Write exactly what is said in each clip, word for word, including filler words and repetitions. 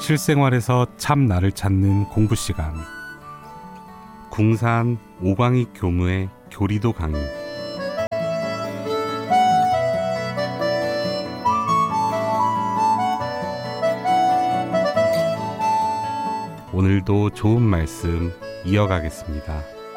실생활에서 참 나를 찾는 공부 시간. 궁산 오광익 교무의 교리도 강의. 오늘도 좋은 말씀 이어가겠습니다.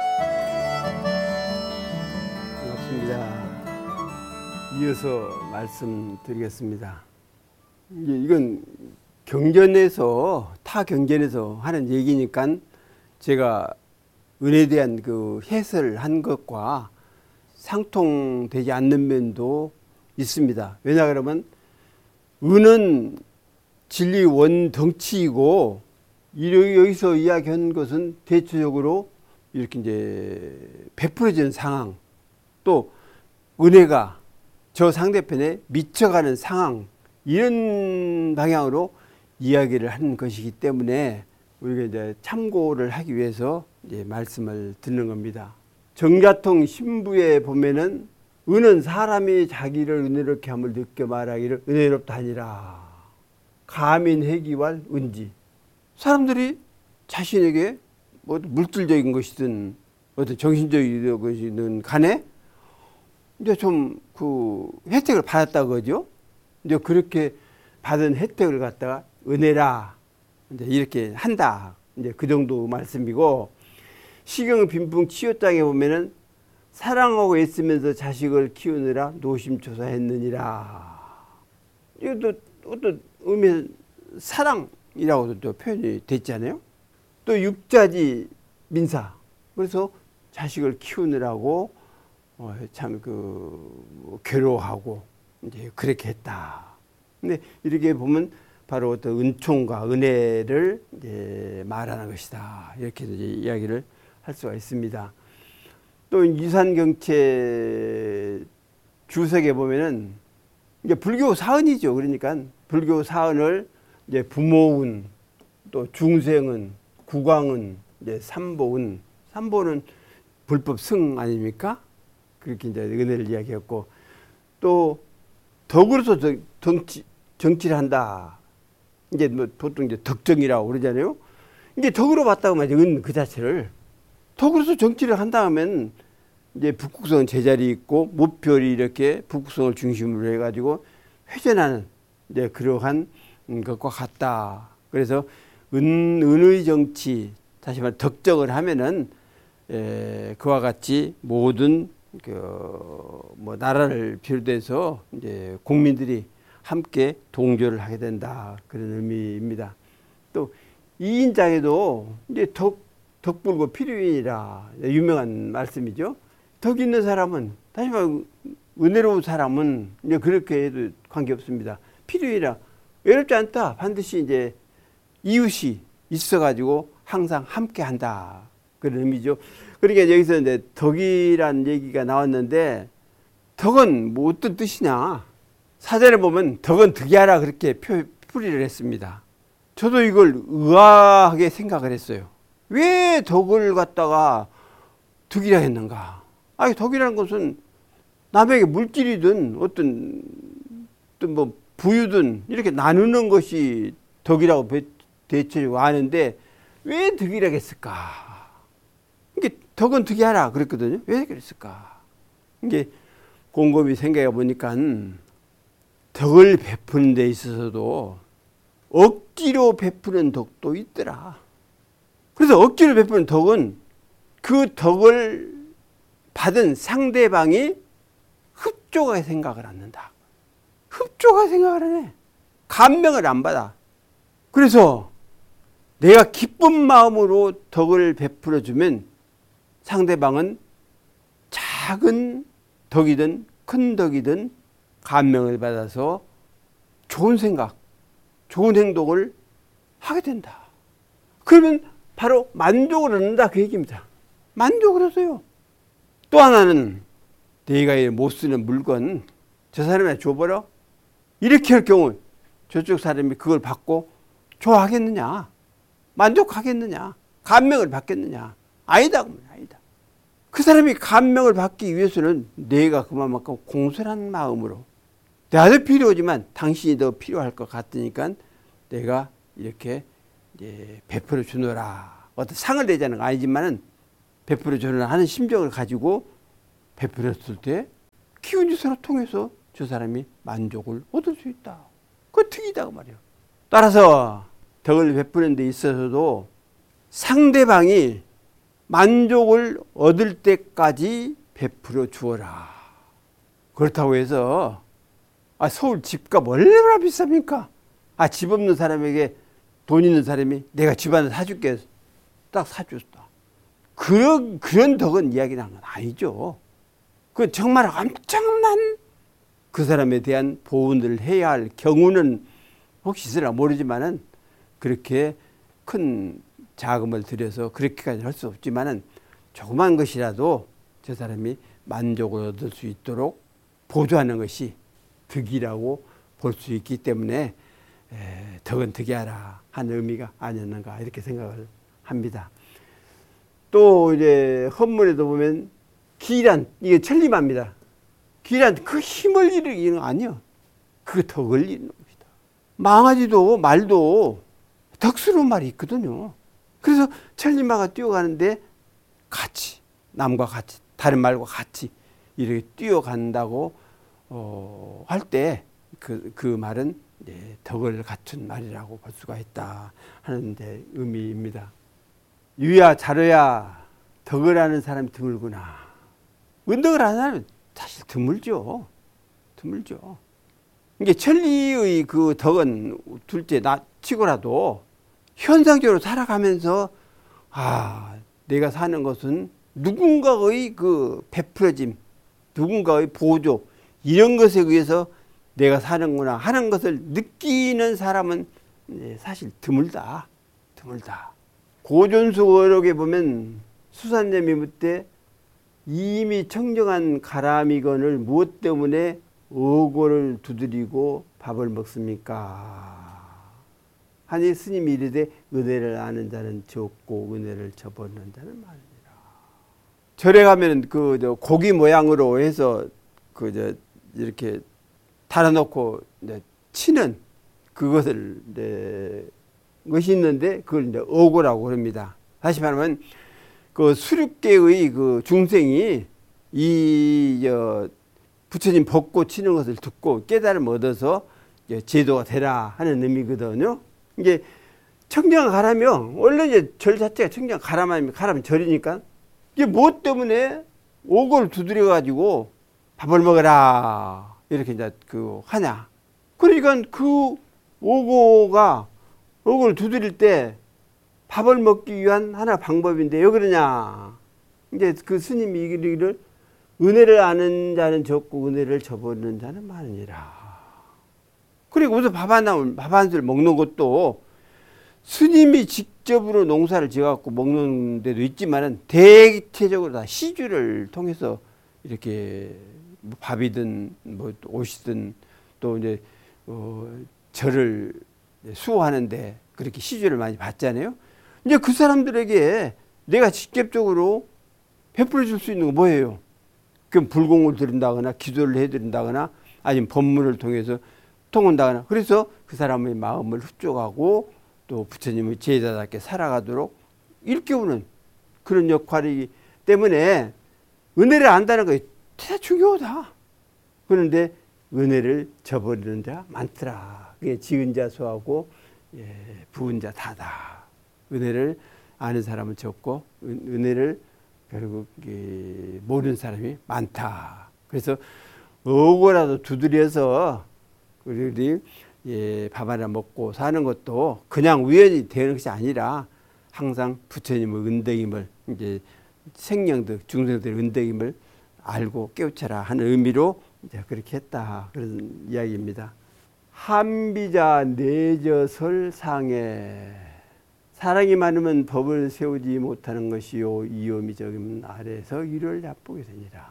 반갑습니다. 이어서 말씀드리겠습니다. 이건 경전에서 타 경전에서 하는 얘기니까 제가 은혜에 대한 그 해설을 한 것과 상통되지 않는 면도 있습니다. 왜냐 그러면 은은 진리 원덩치이고 여기서 이야기한 것은 대체적으로 이렇게 이제 베풀어지는 상황, 또 은혜가 저 상대편에 미쳐가는 상황, 이런 방향으로 이야기를 하는 것이기 때문에 우리가 이제 참고를 하기 위해서 이제 말씀을 듣는 겁니다. 정자통 신부에 보면은 은은 사람이 자기를 은혜롭게 함을 느껴 말하기를 은혜롭다 하니라. 가민회기왈 은지. 사람들이 자신에게 뭐 물질적인 것이든 어떤 정신적인 것이든 간에 이제 좀 그 혜택을 받았다 그러죠. 이제 그렇게 받은 혜택을 갖다가 은혜라 이제 이렇게 한다. 이제 그 정도 말씀이고, 시경 빈풍 치유장에 보면은 사랑하고 애쓰면서 자식을 키우느라 노심초사했느니라. 이것도 어떤 의미, 사랑이라고도 또 표현이 됐잖아요. 또 육자지 민사. 그래서 자식을 키우느라고 어, 참 그 괴로워하고 이제 그렇게 했다. 근데 이렇게 보면 바로 어떤 은총과 은혜를 이제 말하는 것이다. 이렇게 이제 이야기를 할 수가 있습니다. 또 유산경체 주석에 보면은 이제 불교 사언이죠. 그러니까 불교 사언을 이제 부모은, 또 중생은, 국왕은, 이제 삼보은, 삼보는 불법 승 아닙니까? 그렇게 이제 은혜를 이야기했고, 또 덕으로서 정치, 정치를 한다. 이제 뭐 보통 이제 덕정이라고 그러잖아요. 이제 덕으로 봤다고 말이죠. 은 그 자체를. 덕으로서 정치를 한다 하면 이제 북극성은 제자리 있고 목별이 이렇게 북극성을 중심으로 해가지고 회전하는 이제 그러한 것과 같다. 그래서 은, 은의 정치, 다시 말해 덕정을 하면은 에, 그와 같이 모든 그 뭐 나라를 비롯해서 이제 국민들이 함께 동조를 하게 된다. 그런 의미입니다. 또 이인장에도 이제 덕, 덕불고 필요인이라 유명한 말씀이죠. 덕 있는 사람은, 다시 말해 은혜로운 사람은 이제 그렇게 해도 관계없습니다. 필요이라 외롭지 않다. 반드시 이제 이웃이 있어가지고 항상 함께 한다. 그런 의미죠. 그러니까 여기서 이제 덕이란 얘기가 나왔는데, 덕은 뭐 어떤 뜻이냐. 사전에 보면 덕은 득이하라 그렇게 표, 풀이를 했습니다. 저도 이걸 의아하게 생각을 했어요. 왜 덕을 갖다가 득이라 했는가. 아니, 덕이라는 것은 남에게 물질이든 어떤, 어떤 뭐 부유든 이렇게 나누는 것이 덕이라고 대체적으로 아는데 왜 득이라고 했을까? 이게 덕은 득이하라 그랬거든요. 왜 그랬을까? 이게 곰곰이 생각해 보니까 덕을 베푸는 데 있어서도 억지로 베푸는 덕도 있더라. 그래서 억지로 베푸는 덕은 그 덕을 받은 상대방이 흡족하게 생각을 않는다. 흡족하게 생각을 하네. 감명을 안 받아. 그래서 내가 기쁜 마음으로 덕을 베풀어 주면 상대방은 작은 덕이든 큰 덕이든 감명을 받아서 좋은 생각, 좋은 행동을 하게 된다. 그러면 바로 만족을 얻는다 그 얘기입니다. 만족을 얻어요. 또 하나는 내가 못 쓰는 물건 저 사람한테 줘버려? 이렇게 할 경우 저쪽 사람이 그걸 받고 좋아하겠느냐? 만족하겠느냐? 감명을 받겠느냐? 아니다. 아니다. 그 사람이 감명을 받기 위해서는 내가 그만큼 공손한 마음으로, 나도 필요하지만 당신이 더 필요할 것 같으니까 내가 이렇게 이제 베풀어 주노라. 어떤 상을 내자는 거 아니지만은 베풀어 주노라 하는 심정을 가지고 베풀었을 때 기운이 서로 통해서 저 사람이 만족을 얻을 수 있다. 그거 득이다 그 말이에요. 따라서 덕을 베푸는 데 있어서도 상대방이 만족을 얻을 때까지 베풀어 주어라. 그렇다고 해서 아, 서울 집값 얼마나 비쌉니까? 아, 집 없는 사람에게 돈 있는 사람이 내가 집 하나 사줄게 딱 사줬다. 그런 그런 덕은 이야기는 건 아니죠. 그 정말 엄청난 그 사람에 대한 보훈을 해야 할 경우는 혹시 있으나 모르지만은 그렇게 큰 자금을 들여서 그렇게까지 할 수 없지만은 조그만 것이라도 저 사람이 만족을 얻을 수 있도록 보조하는 것이 덕이라고 볼 수 있기 때문에 에, 덕은 덕이하라 하는 의미가 아니었는가 이렇게 생각을 합니다. 또 이제 헌문에도 보면 기란, 이게 천리마입니다. 기란 그 힘을 이루기는 아니요. 그 덕을 이루는 겁니다. 망아지도 말도 덕스러운 말이 있거든요. 그래서 천리마가 뛰어가는데 같이 남과 같이 다른 말과 같이 이렇게 뛰어간다고 어, 할 때 그, 그 말은 이제 덕을 갖춘 말이라고 볼 수가 있다 하는 데 의미입니다. 유야 자로야 덕을 하는 사람이 드물구나. 은덕을 하는 사람은 사실 드물죠. 드물죠. 이게 천리의 그 덕은 둘째 나 치고라도 현상적으로 살아가면서 아, 내가 사는 것은 누군가의 그 베풀어짐, 누군가의 보조 이런 것에 의해서 내가 사는구나 하는 것을 느끼는 사람은 사실 드물다. 드물다. 고존수 어록에 보면 수산님이 묻되 이미 청정한 가람이건을 무엇 때문에 어고를 두드리고 밥을 먹습니까? 하니 스님이 이르되 은혜를 아는 자는 적고 은혜를 저버리는 자는 많으니라. 절에 가면 그 저 고기 모양으로 해서 그 저 이렇게 달아놓고 이제 치는 그것을 이제 것이 있는데 그걸 이제 어고라고 그럽니다. 다시 말하면 그 수륙계의 그 중생이 이 저 부처님 벗고 치는 것을 듣고 깨달음 얻어서 제도가 되라 하는 의미거든요. 이게 청정 가라면 원래 이제 절 자체가 청정 가라면 가라면 절이니까 이게 무엇 때문에 오고를 두드려 가지고 밥을 먹어라 이렇게 이제 그 하냐. 그러니까 그 오고가 오고를 두드릴 때 밥을 먹기 위한 하나 방법인데 왜 그러냐. 이제 그 스님이 이르기를 은혜를 아는 자는 적고 은혜를 저버리는 자는 많으니라. 그리고 우선 밥 한, 밥 한 술 먹는 것도 스님이 직접으로 농사를 지어갖고 먹는 데도 있지만은 대체적으로 다 시주를 통해서 이렇게 뭐 밥이든 뭐 옷이든 또 이제 어 절을 수호하는데 그렇게 시주를 많이 받잖아요. 이제 그 사람들에게 내가 직접적으로 베풀어 줄 수 있는 거 뭐예요? 그럼 불공을 드린다거나 기도를 해드린다거나 아니면 법문을 통해서 통한다거나 그래서 그 사람의 마음을 흡족하고 또 부처님의 제자답게 살아가도록 일깨우는 그런 역할이기 때문에 은혜를 안다는 것이 대단히 중요하다. 그런데 은혜를 저버리는 자가 많더라. 그게 지은 자 수하고 예, 부은 자 다다. 은혜를 아는 사람은 적고 은혜를 결국 모르는 사람이 많다. 그래서 어고라도 두드려서 우리 예, 밥 하나 먹고 사는 것도 그냥 우연히 되는 것이 아니라 항상 부처님의 은덕임을 이제 생명들 중생들의 은덕임을 알고 깨우쳐라 하는 의미로 이제 그렇게 했다 그런 이야기입니다. 한비자 내저설 상해 사랑이 많으면 법을 세우지 못하는 것이요 이요미 적임 아래서 이를 얕보게 되니라.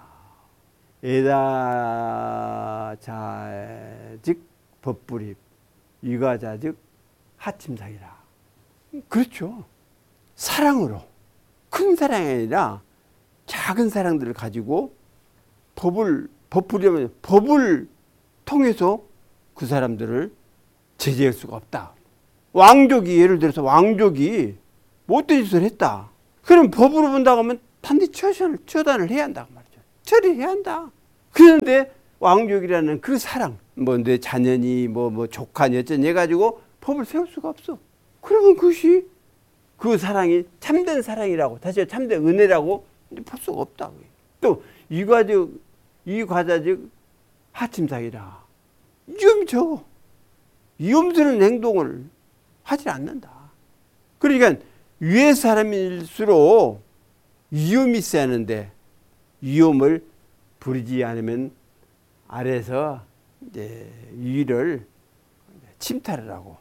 에다자 즉 법불입 위가자 즉 하침상이라. 그렇죠. 사랑으로 큰 사랑이 아니라 작은 사랑들을 가지고 법을 법불이면 법을 통해서 그 사람들을 제재할 수가 없다. 왕족이 예를 들어서 왕족이 못된 짓을 했다. 그럼 법으로 본다고 하면 반드시 처단을, 처단을 해야 한다고 말이죠. 처리해야 한다. 그런데 왕족이라는 그 사랑, 뭐 내 자녀니 뭐, 뭐 조카니 어쩌니 해가지고 법을 세울 수가 없어. 그러면 그것이 그 사랑이 참된 사랑이라고, 다시 참된 은혜라고 볼 수가 없다. 또 이 과적, 이 과자적 하침상이라. 위험이 적어. 위험스러운 행동을 하지 않는다. 그러니까 위에 사람일수록 위험이 있어야 하는데 위험을 부리지 않으면 아래에서 이제 위를 침탈을 하고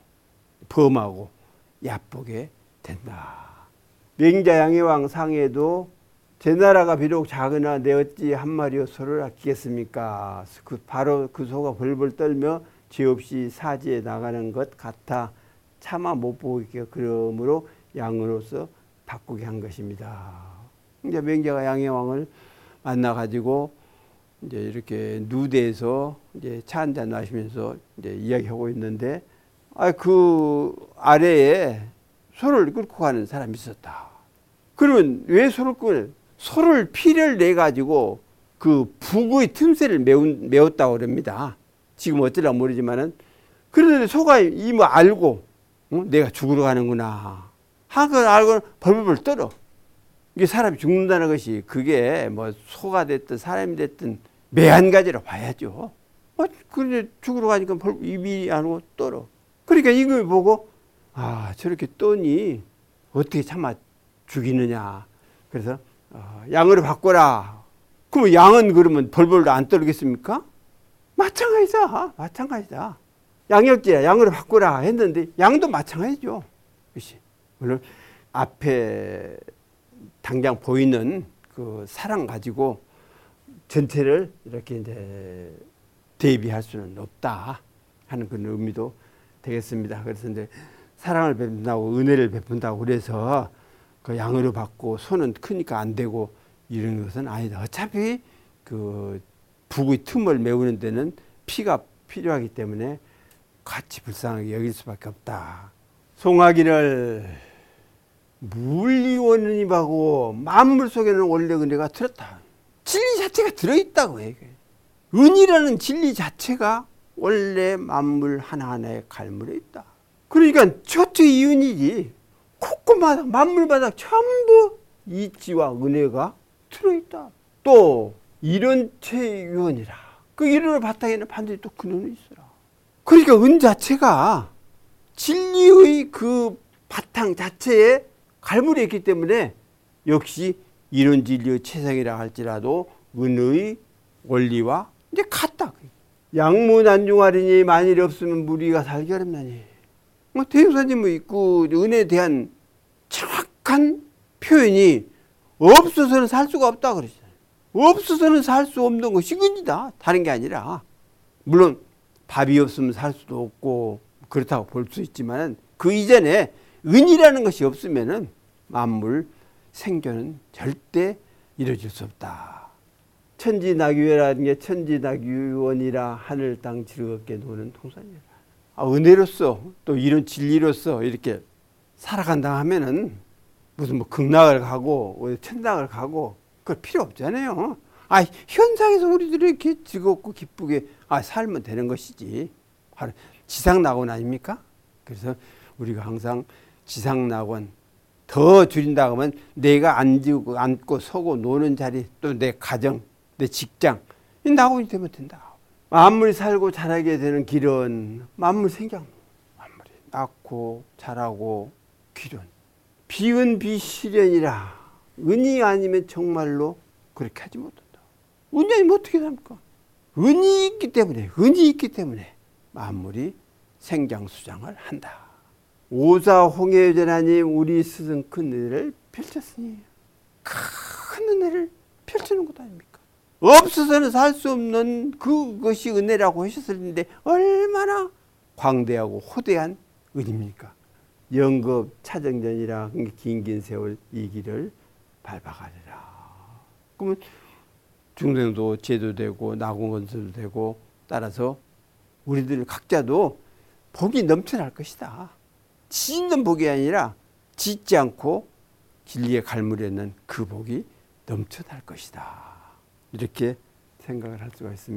범하고 얕보게 된다. 맹자양해왕 상에도 제 나라가 비록 작으나 내 어찌 한 마리여 소를 아끼겠습니까? 그 바로 그 소가 벌벌 떨며 죄 없이 사지에 나가는 것 같아 차마 못 보게 그러므로 양으로서 바꾸게 한 것입니다. 이제 맹자가 양해왕을 만나 가지고 이제 이렇게 누대에서 이제 차 한잔 마시면서 이제 이야기하고 있는데, 아, 그 아래에 소를 끌고 가는 사람이 있었다. 그러면 왜 소를 끌? 소를 피를 내 가지고 그 북의 틈새를 메운, 메웠다고 그럽니다. 지금 어쩌라 모르지만은. 그런데 소가 이모 알고, 어? 내가 죽으러 가는구나. 한 걸 알고 벌벌 떨어. 이게 사람이 죽는다는 것이 그게 뭐 소가 됐든 사람이 됐든 매한가지로 봐야죠. 어, 그런데 죽으러 가니까 벌, 입이 안 오고 떨어. 그러니까 이걸 보고, 아, 저렇게 떠니 어떻게 참아 죽이느냐. 그래서 어, 양으로 바꿔라. 그러면 양은 그러면 벌벌도 안 떨겠습니까? 마찬가지다. 마찬가지다. 양역지야 양으로 바꾸라 했는데 양도 마찬가지죠. 그렇지. 물론 앞에 당장 보이는 그 사랑 가지고 전체를 이렇게 이제 대비할 수는 없다 하는 그런 의미도 되겠습니다. 그래서 이제 사랑을 베푼다고 은혜를 베푼다고 그래서 그 양으로 받고 소는 크니까 안 되고 이런 것은 아니다. 어차피 그 북의 틈을 메우는 데는 피가 필요하기 때문에 같이 불쌍하게 여길 수밖에 없다. 송하기를 물리원은이하고 만물 속에는 원래 은혜가 들었다. 진리 자체가 들어있다고 해. 은이라는 진리 자체가 원래 만물 하나하나에 갈물에 있다. 그러니까 첫째 이 은이지. 곳곳마다 만물마다 전부 이치와 은혜가 들어있다. 또 이런체 유언이라. 그 이론의 바탕에는 반드시 또 근원이 있어라. 그러니까 은 자체가 진리의 그 바탕 자체에 갈물에 있기 때문에 역시 이런 진리의 체상이라 할지라도 은의 원리와 이제 같다. 양무난중하리니 만일 없으면 무리가 살기 어렵나니. 뭐 대유사님 뭐 있고 은혜에 대한 정확한 표현이 없어서는 살 수가 없다 그러잖아요. 없어서는 살 수 없는 것이 은이다. 다른 게 아니라. 물론 밥이 없으면 살 수도 없고 그렇다고 볼 수 있지만 그 이전에 은이라는 것이 없으면은 만물 생존은 절대 이루어질 수 없다. 천지낙유라는 게 천지낙유원이라 하늘 땅 즐겁게 노는 통산이라. 아, 은혜로서 또 이런 진리로서 이렇게 살아간다 하면은 무슨 뭐 극락을 가고 천당을 가고 그럴 필요 없잖아요. 아, 현상에서 우리들이 이렇게 즐겁고 기쁘게 아, 살면 되는 것이지. 바로 지상낙원 아닙니까? 그래서 우리가 항상 지상낙원 더 줄인다고 하면 내가 앉고, 앉고 서고 노는 자리, 또 내 가정, 내 직장, 이 낙원이 되면 된다. 만물이 살고 자라게 되는 길은 만물 생장, 만물이 낳고 자라고 길은 비은 비실현이라. 은이 아니면 정말로 그렇게 하지 못한다. 은이 아니면 어떻게 합니까? 은이 있기 때문에, 은이 있기 때문에 만물이 생장수장을 한다. 오사홍해전 하나님 우리 스승 큰 은혜를 펼쳤으니 큰 은혜를 펼치는 것 아닙니까? 없어서는 살 수 없는 그것이 은혜라고 하셨을 때 얼마나 광대하고 호대한 은입니까? 영겁 차정전이라 긴긴 세월 이 길을 밟아가리라. 그러면 중생도 제도되고 나공건설도 되고 따라서 우리들 각자도 복이 넘쳐날 것이다. 짓는 복이 아니라 짓지 않고 진리의 갈무리는 그 복이 넘쳐날 것이다. 이렇게 생각을 할 수가 있습니다.